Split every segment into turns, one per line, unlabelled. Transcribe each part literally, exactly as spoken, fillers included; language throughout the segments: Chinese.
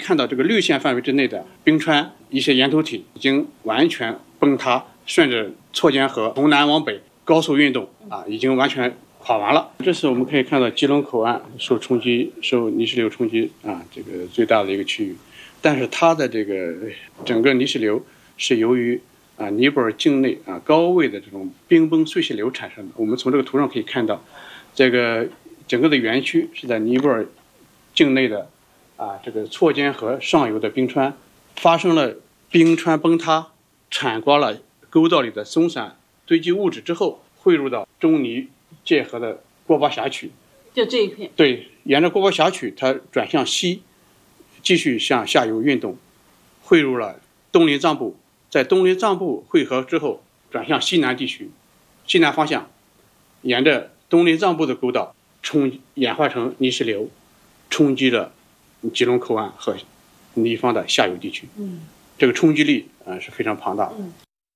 看到这个绿线范围之内的冰川一些岩头体已经完全崩塌，顺着错间河从南往北高速运动啊，已经完全垮完了。这是我们可以看到基隆口岸受冲击、受泥石流冲击啊，这个最大的一个区域。但是它的这个整个泥石流是由于啊尼泊尔境内啊高位的这种冰崩碎屑流产生的。我们从这个图上可以看到，这个整个的园区是在尼泊尔境内的啊这个错间河上游的冰川发生了冰川崩塌，铲刮了沟道里的松散堆积物质之后，汇入到中尼界河的郭巴峡曲。
就这一片。对，
沿着郭巴峡曲，它转向西，继续向下游运动，汇入了东林藏布。在东林藏布汇合之后，转向西南地区，西南方向，沿着东林藏布的沟道冲演化成泥石流，冲击了吉隆口岸和尼方的下游地区。嗯，这个冲击力啊、呃、是非常庞大的。嗯。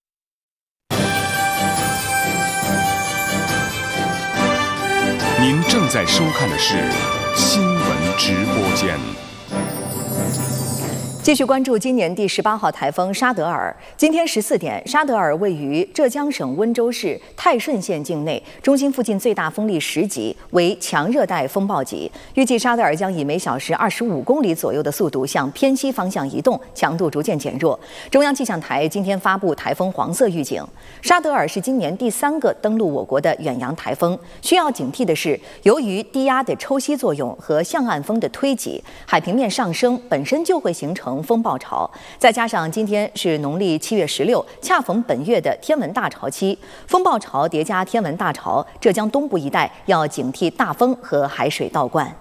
您正在收看的是新闻直播间。
继续关注今年第十八号台风沙德尔。今天十四点，沙德尔位于浙江省温州市泰顺县境内，中心附近最大风力十级，为强热带风暴级。预计沙德尔将以每小时二十五公里左右的速度向偏西方向移动，强度逐渐减弱。中央气象台今天发布台风黄色预警。沙德尔是今年第三个登陆我国的远洋台风。需要警惕的是，由于低压的抽吸作用和向岸风的推挤，海平面上升本身就会形成风暴潮，再加上今天是农历七月十六，恰逢本月的天文大潮期，风暴潮叠加天文大潮，浙江东部一带要警惕大风和海水倒灌。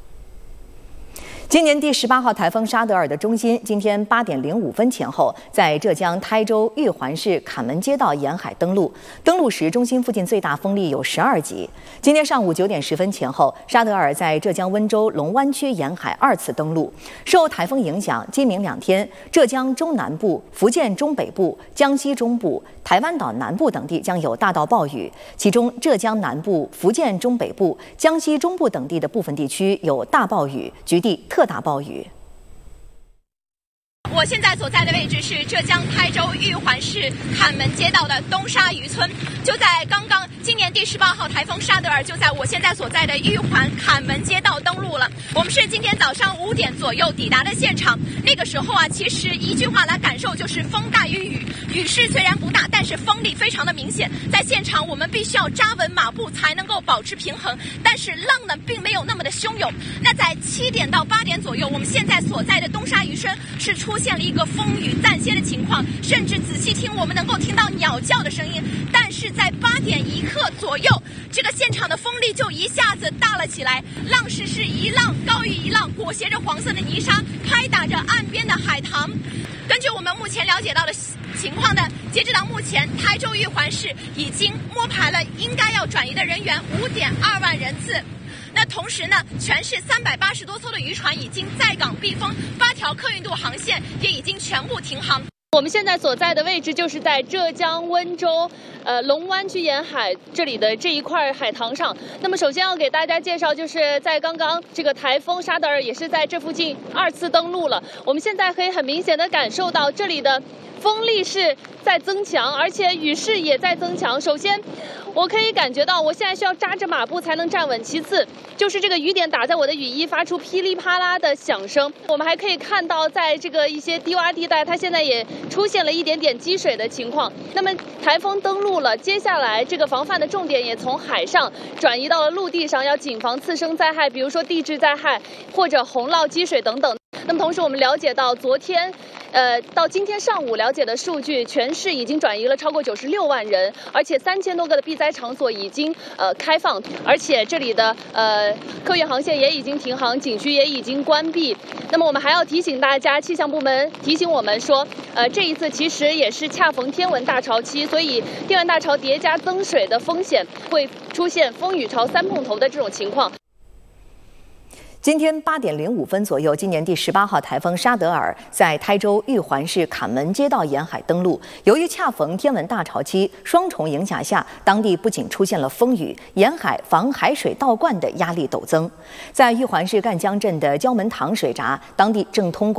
今年第十八号台风沙德尔的中心今天八点零五分前后，在浙江台州玉环市坎门街道沿海登陆。登陆时，中心附近最大风力有十二级。今天上午九点十分前后，沙德尔在浙江温州龙湾区沿海二次登陆。受台风影响，今明两天，浙江中南部、福建中北部、江西中部、台湾岛南部等地将有大到暴雨，其中浙江南部、福建中北部、江西中部等地的部分地区有大暴雨，局地特大暴雨。
我现在所在的位置是浙江台州玉环市坎门街道的东沙渔村，就在刚刚，今年第十八号台风沙德尔就在我现在所在的玉环坎门街道登陆了。我们是今天早上五点左右抵达的现场，那个时候啊，其实一句话来感受就是风大于雨，雨势虽然不大，但是风力非常的明显。在现场我们必须要扎稳马步才能够保持平衡，但是浪呢并没有那么的汹涌。那在七点到八点左右，我们现在所在的东沙渔村是出现了一个风雨暂歇的情况，甚至仔细听我们能够听到鸟叫的声音。但是在八点一刻左右，这个现场的风力就一下子大了起来，浪势是一浪高于一浪，裹挟着黄色的泥沙，拍打着岸边的海棠。根据我们目前了解到的情况呢，截止到目前，台州玉环市已经摸排了应该要转移的人员五点二万人次。那同时呢，全市三百八十多艘的渔船已经在港避风，八条客运渡航线也已经全部停航。
我们现在所在的位置就是在浙江温州，呃龙湾区沿海这里的这一块海棠上。那么首先要给大家介绍，就是在刚刚这个台风沙德尔也是在这附近二次登陆了。我们现在可以很明显的感受到这里的风力是在增强，而且雨势也在增强。首先，我可以感觉到我现在需要扎着马步才能站稳。其次，就是这个雨点打在我的雨衣，发出噼里啪啦的响声。我们还可以看到，在这个一些低洼地带，它现在也出现了一点点积水的情况。那么台风登陆了，接下来这个防范的重点也从海上转移到了陆地上，要谨防次生灾害，比如说地质灾害或者洪涝积水等等。那么同时我们了解到，昨天呃到今天上午了解的数据，全市已经转移了超过九十六万人，而且三千多个的避灾场所已经呃开放，而且这里的呃客运航线也已经停航，景区也已经关闭。那么我们还要提醒大家，气象部门提醒我们说，呃这一次其实也是恰逢天文大潮期，所以天文大潮叠加增水的风险，会出现风雨潮三碰头的这种情况。
今天八点零五分左右，今年第十八号台风沙德尔在台州玉环市坎门街道沿海登陆。由于恰逢天文大潮期，双重影响下，当地不仅出现了风雨，沿海防海水倒灌的压力陡增。在玉环市赣江镇的焦门塘水闸，当地正通过